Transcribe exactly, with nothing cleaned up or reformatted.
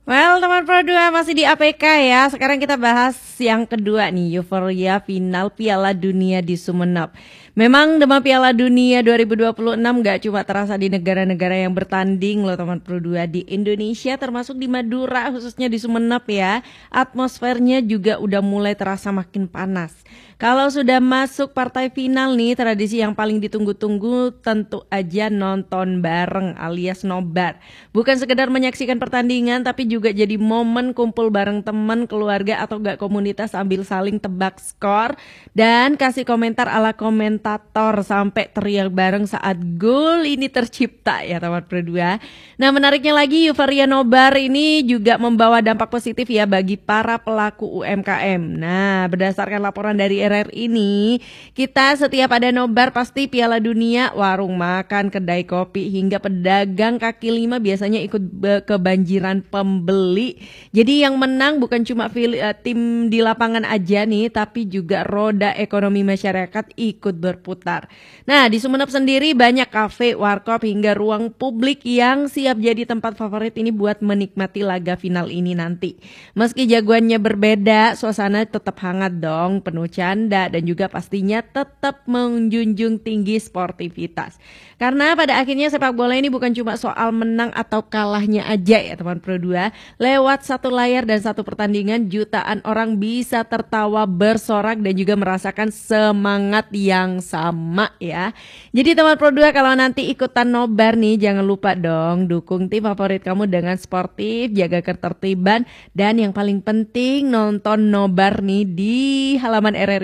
Well, teman Pro dua masih di A P K ya. Sekarang kita bahas yang kedua nih, euforia final Piala Dunia di Sumeneb. Memang demam Piala Dunia dua ribu dua puluh enam gak cuma terasa di negara-negara yang bertanding loh teman Pro dua, di Indonesia termasuk di Madura khususnya di Sumeneb ya. Atmosfernya juga udah mulai terasa makin panas. Kalau sudah masuk partai final nih, tradisi yang paling ditunggu-tunggu tentu aja nonton bareng alias nobar. Bukan sekedar menyaksikan pertandingan tapi juga jadi momen kumpul bareng teman, keluarga atau gak komunitas sambil saling tebak skor dan kasih komentar ala komentator sampai teriak bareng saat gol ini tercipta ya teman Pro dua. Nah, menariknya lagi euforia nobar ini juga membawa dampak positif ya bagi para pelaku U M K M. Nah, berdasarkan laporan dari R R ini, kita setiap ada nobar pasti Piala Dunia, warung makan, kedai kopi hingga pedagang kaki lima biasanya ikut be- kebanjiran pembeli. Jadi yang menang bukan cuma fil- uh, tim di lapangan aja nih, tapi juga roda ekonomi masyarakat ikut berputar. Nah, di Sumeneb sendiri banyak kafe, warkop hingga ruang publik yang siap jadi tempat favorit ini buat menikmati laga final ini nanti. Meski jagoannya berbeda, suasana tetap hangat dong, penuh canda dan juga pastinya tetap menjunjung tinggi sportivitas. Karena pada akhirnya sepak bola ini bukan cuma soal menang atau kalahnya aja ya teman Pro dua. Lewat satu layar dan satu pertandingan jutaan orang bisa tertawa bersorak dan juga merasakan semangat yang sama ya. Jadi teman Pro dua kalau nanti ikutan nobar nih jangan lupa dong dukung tim favorit kamu dengan sportif, jaga ketertiban dan yang paling penting nonton nobar nih di halaman R R